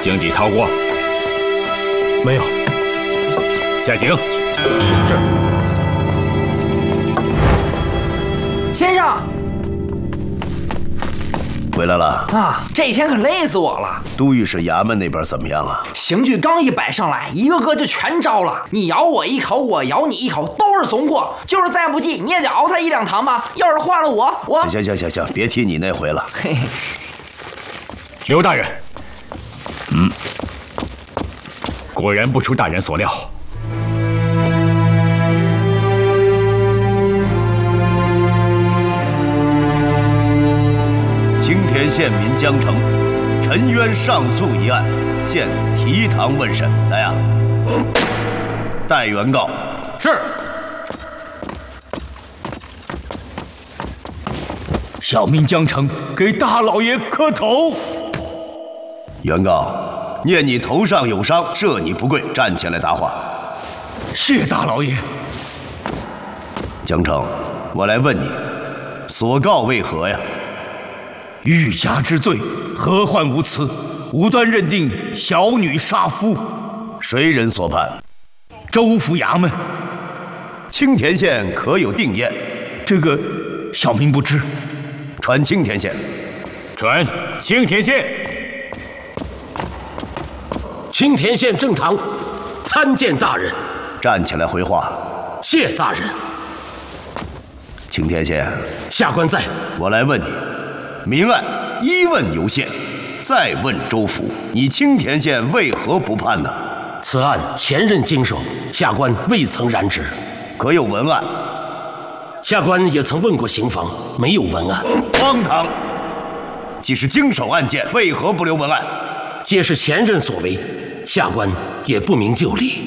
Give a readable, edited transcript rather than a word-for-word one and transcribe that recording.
井底掏过？ 没有。 下井。 是。 先生。 回来了啊！这一天可累死我了。 都御史衙门那边怎么样啊？ 刑具刚一摆上来，一个个就全招了。你咬我一口，我咬你一口，都是怂货。就是再不济，你也得熬他1两堂吧。要是换了我， 行，别提你那回了。 嘿嘿， 刘大人，果然不出大人所料。 青田县民江城陈渊上诉一案，现提堂问审。来啊，代原告。 是。小民江城给大老爷磕头。 原告，念你头上有伤，赦你不贵，站起来答话。 谢大老爷。 江城，我来问你，所告为何呀？ 欲加之罪，何患无辞？无端认定小女杀夫， 谁人所判？ 州府衙门。 青田县可有定验？ 这个小民不知。 传青田县。 传青田县。 青田县正堂，参见大人。 站起来回话。 谢大人。 青田县。 下官在。 我来问你。 明案一问犹现，再问州府，你青田县为何不判呢？ 此案前任经手，下官未曾染指。 可有文案？ 下官也曾问过刑房，没有文案。 荒唐！既是经手案件，为何不留文案？ 皆是前任所为，下官也不明就里。